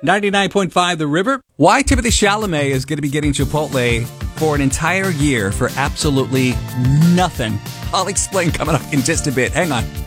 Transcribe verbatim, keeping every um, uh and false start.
ninety-nine point five The River. Why Timothy Chalamet is going to be getting Chipotle for an entire year for absolutely nothing. I'll explain coming up in just a bit. Hang on.